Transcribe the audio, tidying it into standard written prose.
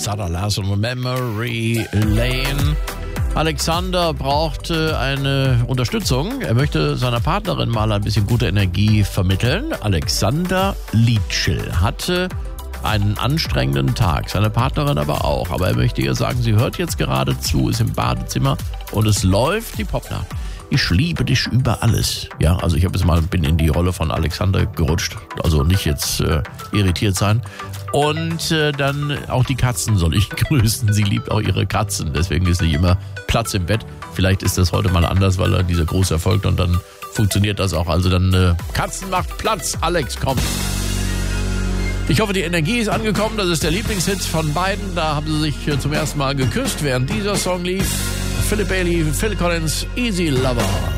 Sarah Larsson, Memory Lane. Alexander braucht eine Unterstützung. Er möchte seiner Partnerin mal ein bisschen gute Energie vermitteln. Alexander Lietschel hatte einen anstrengenden Tag, seine Partnerin aber auch. Aber er möchte ihr sagen, sie hört jetzt gerade zu, ist im Badezimmer und es läuft die Popnacht. Ich liebe dich über alles. Ja, also ich bin in die Rolle von Alexander gerutscht. Also nicht jetzt irritiert sein. Und dann auch die Katzen soll ich grüßen. Sie liebt auch ihre Katzen. Deswegen ist nicht immer Platz im Bett. Vielleicht ist das heute mal anders, weil er dieser Gruß erfolgt und dann funktioniert das auch. Also dann Katzen macht Platz. Alex, komm. Ich hoffe, die Energie ist angekommen. Das ist der Lieblingshit von beiden. Da haben sie sich zum ersten Mal geküsst, während dieser Song lief. Philip Bailey, Phil Collins, Easy Lover.